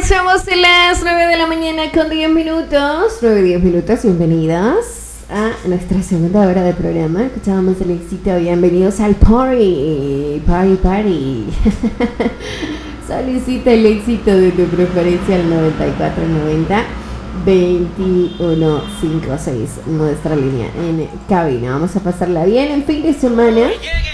Somos las 9 de la mañana con 10 minutos. 9-10 minutos, bienvenidos a nuestra segunda hora de programa. Escuchábamos el éxito, bienvenidos al party. Party. Solicita el éxito de tu preferencia al 9490 2156, nuestra línea en cabina. Vamos a pasarla bien en fin de semana.